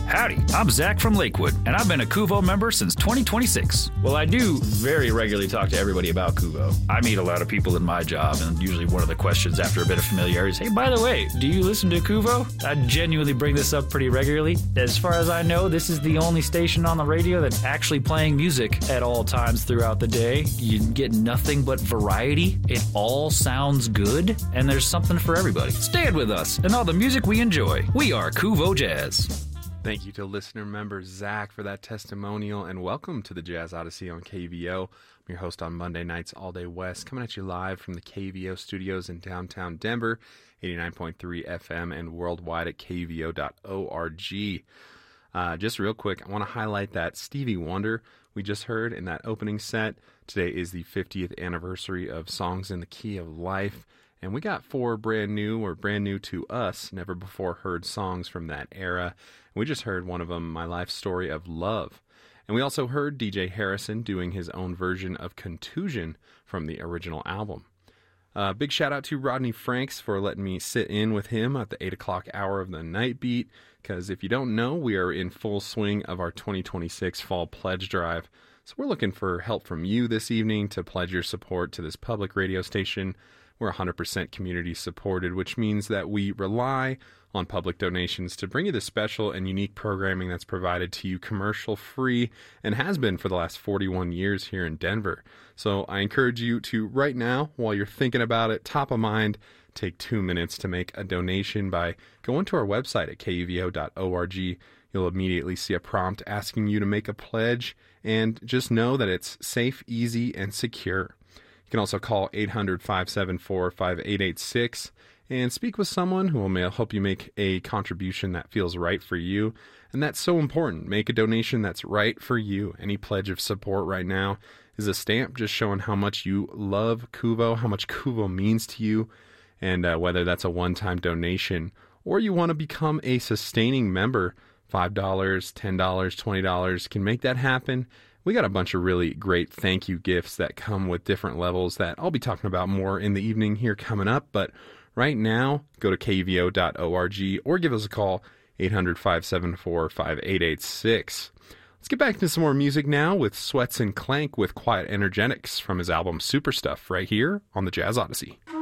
Howdy, I'm Zach from Lakewood, and I've been a Kuvo member since 2026. Well, I do very regularly talk to everybody about Kuvo. I meet a lot of people in my job, and usually one of the questions after a bit of familiarity is, hey, by the way, do you listen to Kuvo? I genuinely bring this up pretty regularly. As far as I know, this is the only station on the radio that's actually playing music at all times throughout the day. You get nothing but variety. It all sounds good, and there's something for everybody. Stand with us and all the music we enjoy. We are Kuvo Jazz. Thank you to listener member Zach for that testimonial, and welcome to the Jazz Odyssey on KVO. I'm your host on Monday nights all day west, coming at you live from the KVO studios in downtown Denver, 89.3 FM and worldwide at kvo.org. Just real quick, I want to highlight that Stevie Wonder we just heard in that opening set. Today is the 50th anniversary of Songs in the Key of Life, and we got four brand new to us, never before heard songs from that era. We just heard one of them, My Life Story of Love. And we also heard DJ Harrison doing his own version of Contusion from the original album. Big shout out to Rodney Franks for letting me sit in with him at the 8 o'clock hour of the night beat, because if you don't know, we are in full swing of our 2026 Fall Pledge Drive. So we're looking for help from you this evening to pledge your support to this public radio station. We're 100% community supported, which means that we rely on public donations to bring you the special and unique programming that's provided to you commercial free and has been for the last 41 years here in Denver. So I encourage you to right now, while you're thinking about it, top of mind, take 2 minutes to make a donation by going to our website at kvo.org. You'll immediately see a prompt asking you to make a pledge, and just know that it's safe, easy, and secure. You can also call 800-574-5886 and speak with someone who will help you make a contribution that feels right for you. And that's so important. Make a donation that's right for you. Any pledge of support right now is a stamp just showing how much you love Kuvo, how much Kuvo means to you, and whether that's a one-time donation or you want to become a sustaining member, $5, $10, $20 can make that happen. We got a bunch of really great thank you gifts that come with different levels that I'll be talking about more in the evening here coming up. But right now, go to kvo.org or give us a call, 800-574-5886. Let's get back to some more music now with Sweats and Clank with Quiet Energetics from his album Super Stuff right here on the Jazz Odyssey.